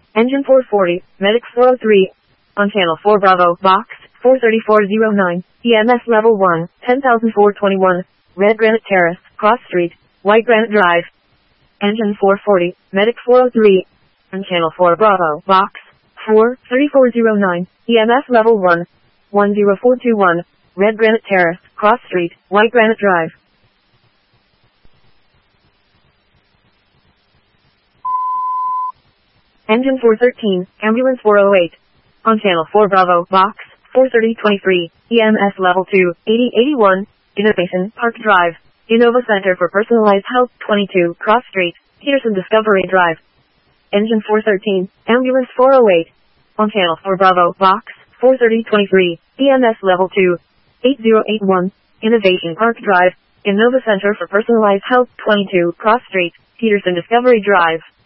Engine 440, Medic 403. On channel 4 Bravo, box 43409, EMS level 1, 10,421, Red Granite Terrace, Cross Street, White Granite Drive. Engine 440, Medic 403. On channel 4 Bravo, box 43409, EMS level 1, 10421, Red Granite Terrace, Cross Street, White Granite Drive. Engine 413, Ambulance 408. On channel 4 Bravo, box 43023, EMS level 2, 8081, Innovation Park Drive, Innova Center for Personalized Health, 22, Cross Street, Peterson Discovery Drive. Engine 413, Ambulance 408. On channel 4 Bravo, box 43023, EMS level 2, 8081, Innovation Park Drive, Innova Center for Personalized Health, 22, Cross Street, Peterson Discovery Drive.